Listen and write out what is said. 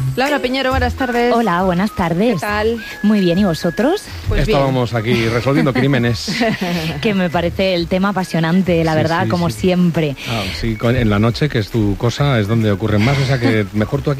Laura Piñero, buenas tardes. Hola, buenas tardes. ¿Qué tal? Muy bien, ¿y vosotros? Pues Estábamos aquí resolviendo crímenes. Que me parece el tema apasionante, la verdad, como siempre. Sí, en la noche, que es tu cosa, es donde ocurren más, o sea que mejor tú aquí.